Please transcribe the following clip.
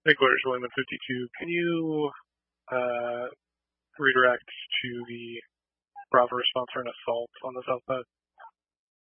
Headquarters, William 52. Can you redirect to the Bravo response for an assault on the south side?